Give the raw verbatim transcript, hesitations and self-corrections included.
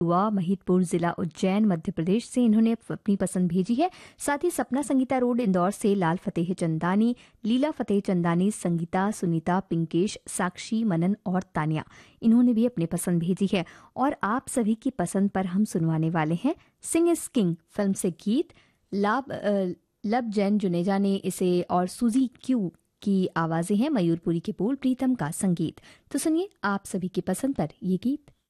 हुआ महिदपुर जिला उज्जैन मध्य प्रदेश से इन्होंने अपनी पसंद भेजी है। साथ ही सपना संगीता रोड इंदौर से लाल फतेह चंदानी, लीला फतेह चंदानी, संगीता, सुनीता, पिंकेश, साक्षी, मनन और तानिया इन्होंने भी अपनी पसंद भेजी है। और आप सभी की पसंद पर हम सुनवाने वाले हैं सिंग इज किंग फिल्म से गीत। लाभ लब जैन जुनेजा ने इसे और सूजी क्यू की आवाजें हैं, मयूरपुरी के बोल, प्रीतम का संगीत। तो सुनिए आप सभी की पसंद पर ये गीत।